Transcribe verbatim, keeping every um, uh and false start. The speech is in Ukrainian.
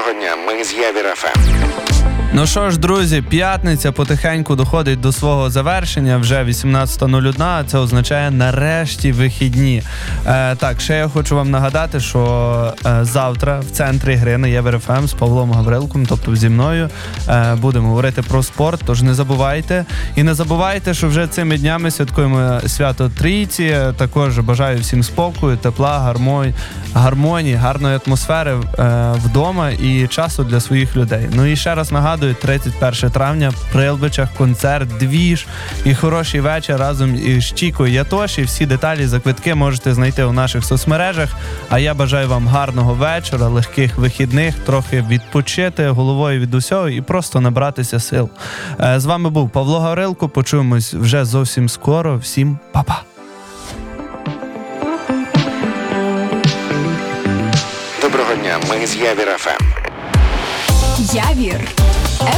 Доброго дня, ми з Явір еф ем. Ну що ж, друзі, п'ятниця потихеньку доходить до свого завершення, вже вісімнадцята нуль одна, а це означає нарешті вихідні. Е, так, ще я хочу вам нагадати, що е, завтра в центрі гри на Явір еф ем з Павлом Гаврилком, тобто зі мною, е, будемо говорити про спорт, тож не забувайте. І не забувайте, що вже цими днями святкуємо свято Трійці, також бажаю всім спокою, тепла, гармонії, гармонії, гарної атмосфери е, вдома і часу для своїх людей. Ну і ще раз нагадую, тридцять перше травня в Прилбичах концерт, двіж і хороший вечір разом із Чікою Ятош. І всі деталі за квитки можете знайти у наших соцмережах. А я бажаю вам гарного вечора, легких вихідних, трохи відпочити головою від усього і просто набратися сил. Е, з вами був Павло Гаврилко. Почуємось вже зовсім скоро. Всім па-па! Доброго дня, ми з Явір еф ем. Явір